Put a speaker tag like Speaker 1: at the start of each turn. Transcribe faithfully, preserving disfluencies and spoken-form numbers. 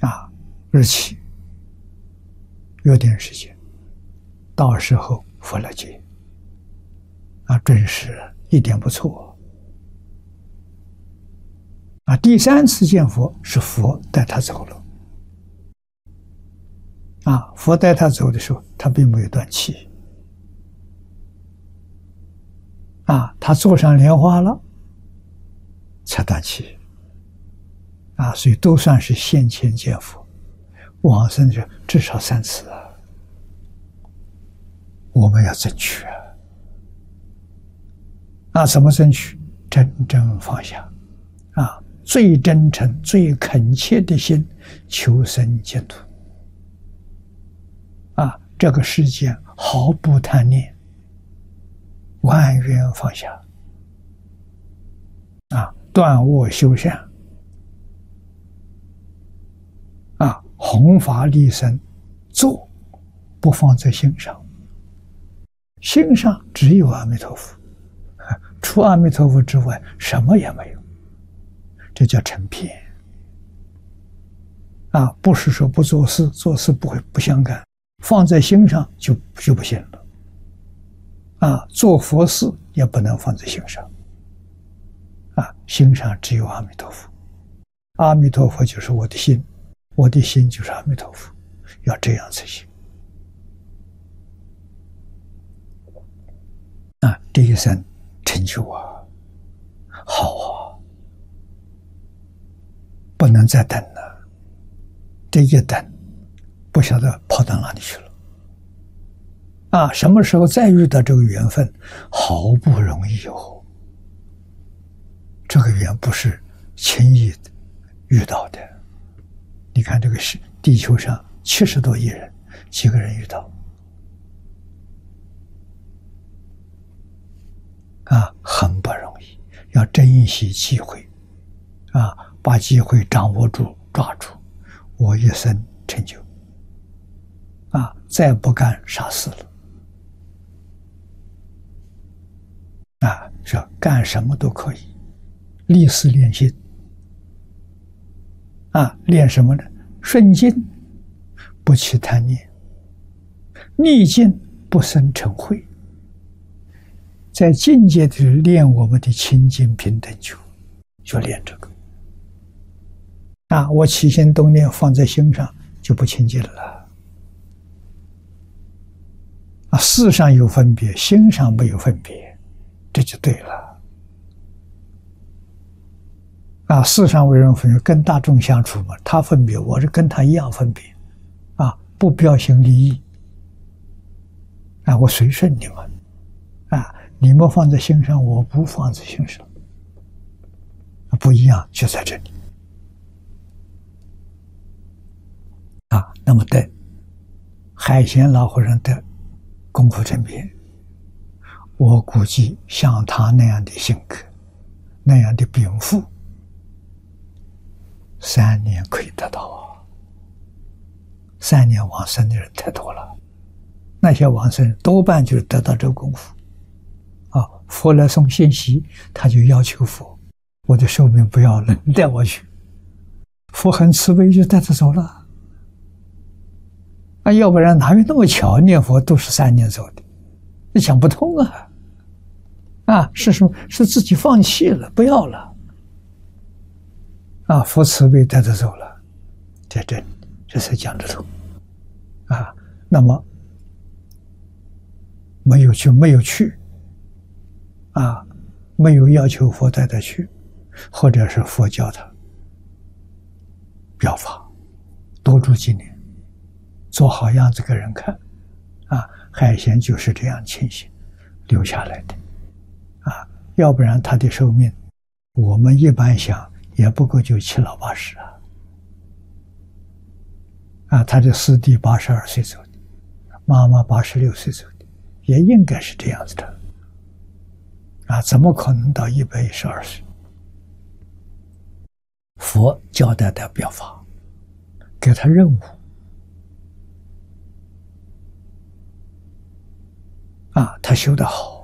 Speaker 1: 啊，日期约定时间，到时候佛来接，啊，准时一点不错。啊，第三次见佛是佛带他走了。啊，佛带他走的时候，他并没有断气。啊，他坐上莲花了，才断气。啊，所以都算是现前见佛，往生者至少三次啊。我们要争取啊！啊，怎么争取？真正放下，啊，最真诚、最恳切的心，求生净土。啊，这个世界毫不贪念，万缘放下。啊，断恶修善。啊，弘法利生，做不放在心上，心上只有阿弥陀佛，除阿弥陀佛之外什么也没有，这叫成偏。啊，不是说不做事，做事不会不相干，放在心上就就不行了。啊，做佛事也不能放在心上，啊，心上只有阿弥陀佛，阿弥陀佛就是我的心。我的心就是阿弥陀佛，要这样才行。啊，这一生成就啊，好啊，不能再等了。这一等，不晓得跑到哪里去了。啊，什么时候再遇到这个缘分，好不容易哦。这个缘不是轻易遇到的。你看这个是地球上七十多亿人，几个人遇到？啊，很不容易，要珍惜机会，啊，把机会掌握住、抓住，我一生成就。啊，再不干傻事了。啊，说干什么都可以，立事练心。啊，练什么呢？顺境不起贪念，逆境不生嗔恚，在境界里练我们的清净平等觉，就练这个。啊，我起心动念放在心上就不清净了。啊，事上有分别，心上没有分别，这就对了。啊，世上为人分别，跟大众相处嘛，他分别，我是跟他一样分别，啊，不标新立异，啊，我随顺你们，啊，你们放在心上，我不放在心上，不一样就在这里，啊，那么对海贤老和尚的功夫成片，我估计像他那样的性格，那样的禀赋。三年可以得到啊！三年往生的人太多了，那些往生人多半就是得到这个功夫。啊，佛来送信息，他就要求佛：我的寿命不要了，你带我去。佛很慈悲，就带他走了。啊，要不然哪有那么巧？念佛都是三年走的，这讲不通啊！啊，是什么？是自己放弃了，不要了。啊，佛慈悲带他走了，在这里，这才讲得通。啊，那么没有去，没有去，啊，没有要求佛带他去，或者是佛教他表法，多住几年，做好样子给人看。啊，海贤就是这样情形留下来的。啊，要不然他的寿命，我们一般想。也不过就七老八十啊，啊，他的师弟八十二岁走的，妈妈八十六岁走的，也应该是这样子的，啊，怎么可能到一百一十二岁？佛交代的表法，给他任务，啊，他修得好。